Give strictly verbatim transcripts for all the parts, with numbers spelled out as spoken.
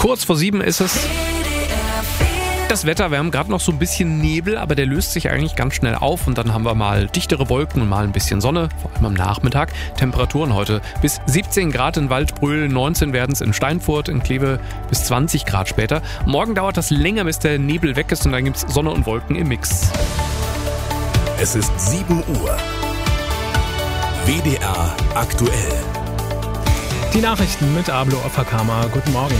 Kurz vor sieben ist es. Das Wetter, wir haben gerade noch so ein bisschen Nebel, aber der löst sich eigentlich ganz schnell auf und dann haben wir mal dichtere Wolken und mal ein bisschen Sonne, vor allem am Nachmittag. Temperaturen heute bis siebzehn Grad in Waldbröl, neunzehn werden es in Steinfurt, in Kleve bis zwanzig Grad später. Morgen dauert das länger, bis der Nebel weg ist und dann gibt es Sonne und Wolken im Mix. Es ist sieben Uhr. W D R aktuell. Die Nachrichten mit Ablo Offerkammer. Guten Morgen.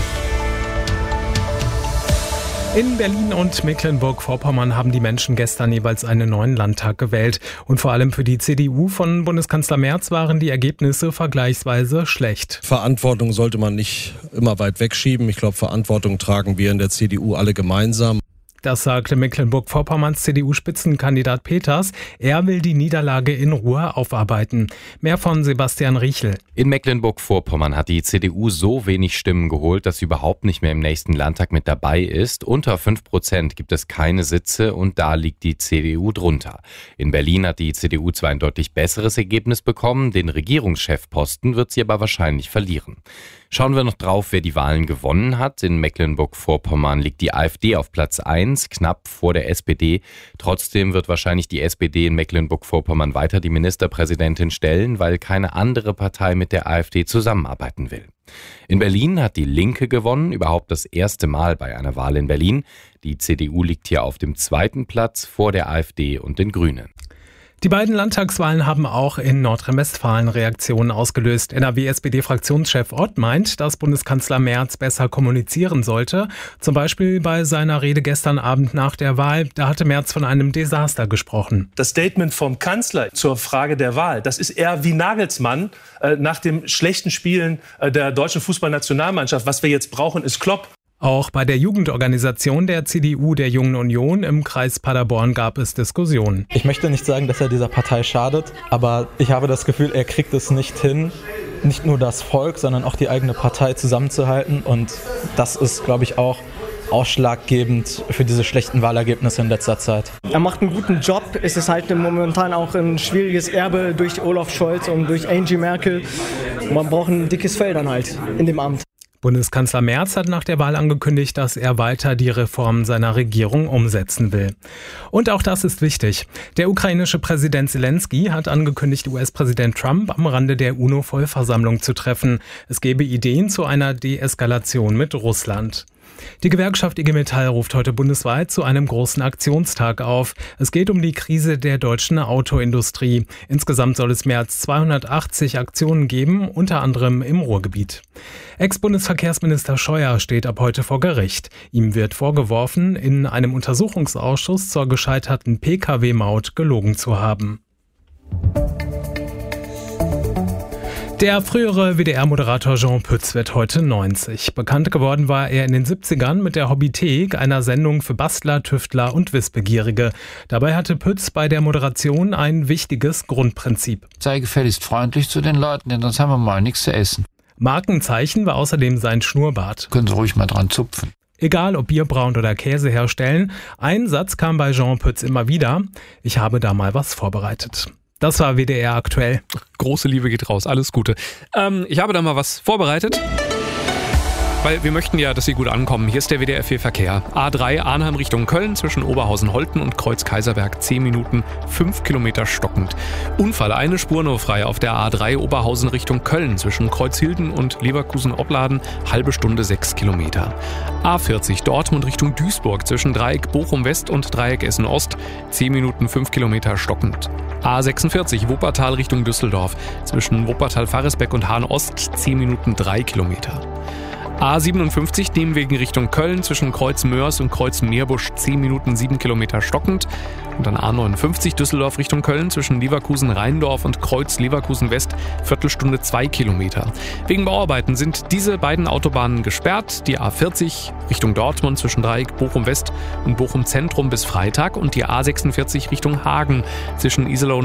In Berlin und Mecklenburg-Vorpommern haben die Menschen gestern jeweils einen neuen Landtag gewählt. Und vor allem für die C D U von Bundeskanzler Merz waren die Ergebnisse vergleichsweise schlecht. Verantwortung sollte man nicht immer weit wegschieben. Ich glaube, Verantwortung tragen wir in der C D U alle gemeinsam. Das sagte Mecklenburg-Vorpommerns C D U-Spitzenkandidat Peters. Er will die Niederlage in Ruhe aufarbeiten. Mehr von Sebastian Riechel. In Mecklenburg-Vorpommern hat die C D U so wenig Stimmen geholt, dass sie überhaupt nicht mehr im nächsten Landtag mit dabei ist. Unter fünf Prozent gibt es keine Sitze und da liegt die C D U drunter. In Berlin hat die C D U zwar ein deutlich besseres Ergebnis bekommen, den Regierungschefposten wird sie aber wahrscheinlich verlieren. Schauen wir noch drauf, wer die Wahlen gewonnen hat. In Mecklenburg-Vorpommern liegt die AfD auf Platz eins, knapp vor der S P D. Trotzdem wird wahrscheinlich die S P D in Mecklenburg-Vorpommern weiter die Ministerpräsidentin stellen, weil keine andere Partei mit der AfD zusammenarbeiten will. In Berlin hat die Linke gewonnen, überhaupt das erste Mal bei einer Wahl in Berlin. Die C D U liegt hier auf dem zweiten Platz vor der AfD und den Grünen. Die beiden Landtagswahlen haben auch in Nordrhein-Westfalen Reaktionen ausgelöst. N R W-S P D-Fraktionschef Ott meint, dass Bundeskanzler Merz besser kommunizieren sollte. Zum Beispiel bei seiner Rede gestern Abend nach der Wahl. Da hatte Merz von einem Desaster gesprochen. Das Statement vom Kanzler zur Frage der Wahl, das ist eher wie Nagelsmann äh, nach dem schlechten Spielen äh, der deutschen Fußballnationalmannschaft. Was wir jetzt brauchen, ist Klopp. Auch bei der Jugendorganisation der C D U der Jungen Union im Kreis Paderborn gab es Diskussionen. Ich möchte nicht sagen, dass er dieser Partei schadet, aber ich habe das Gefühl, er kriegt es nicht hin, nicht nur das Volk, sondern auch die eigene Partei zusammenzuhalten. Und das ist, glaube ich, auch ausschlaggebend für diese schlechten Wahlergebnisse in letzter Zeit. Er macht einen guten Job. Es ist halt momentan auch ein schwieriges Erbe durch Olaf Scholz und durch Angie Merkel. Man braucht ein dickes Fell dann halt in dem Amt. Bundeskanzler Merz hat nach der Wahl angekündigt, dass er weiter die Reformen seiner Regierung umsetzen will. Und auch das ist wichtig. Der ukrainische Präsident Zelensky hat angekündigt, U S-Präsident Trump am Rande der UNO-Vollversammlung zu treffen. Es gebe Ideen zu einer Deeskalation mit Russland. Die Gewerkschaft I G Metall ruft heute bundesweit zu einem großen Aktionstag auf. Es geht um die Krise der deutschen Autoindustrie. Insgesamt soll es mehr als zweihundertachtzig Aktionen geben, unter anderem im Ruhrgebiet. Ex-Bundesverkehrsminister Scheuer steht ab heute vor Gericht. Ihm wird vorgeworfen, in einem Untersuchungsausschuss zur gescheiterten P K W-Maut gelogen zu haben. Der frühere W D R-Moderator Jean Pütz wird heute neunzig. Bekannt geworden war er in den siebzigern mit der Hobbythek, einer Sendung für Bastler, Tüftler und Wissbegierige. Dabei hatte Pütz bei der Moderation ein wichtiges Grundprinzip. Sei gefälligst freundlich zu den Leuten, denn sonst haben wir mal nichts zu essen. Markenzeichen war außerdem sein Schnurrbart. Können Sie ruhig mal dran zupfen. Egal ob Bier brauen oder Käse herstellen, ein Satz kam bei Jean Pütz immer wieder: Ich habe da mal was vorbereitet. Das war W D R aktuell. Große Liebe geht raus, alles Gute. Ähm, ich habe da mal was vorbereitet, weil wir möchten ja, dass Sie gut ankommen. Hier ist der W D R vier Verkehr. A drei Arnhem Richtung Köln zwischen Oberhausen-Holten und Kreuz-Kaiserberg zehn Minuten, fünf Kilometer stockend. Unfall, eine Spur nur frei auf der A drei Oberhausen Richtung Köln zwischen Kreuzhilden und Leverkusen-Opladen, halbe Stunde sechs Kilometer. A vierzig Dortmund Richtung Duisburg zwischen Dreieck Bochum-West und Dreieck Essen-Ost, zehn Minuten, fünf Kilometer stockend. A sechsundvierzig Wuppertal Richtung Düsseldorf zwischen Wuppertal-Faresbeck und Hahn-Ost, zehn Minuten, drei Kilometer. A siebenundfünfzig Nehmwegen Richtung Köln zwischen Kreuz Mörs und Kreuz Meerbusch, zehn Minuten, sieben Kilometer stockend. Und dann A neunundfünfzig Düsseldorf Richtung Köln zwischen Leverkusen-Rheindorf und Kreuz Leverkusen-West, Viertelstunde, zwei Kilometer. Wegen Bauarbeiten sind diese beiden Autobahnen gesperrt. Die A vierzig Richtung Dortmund zwischen Dreieck Bochum-West und Bochum-Zentrum bis Freitag und die A sechsundvierzig Richtung Hagen zwischen Iserlohn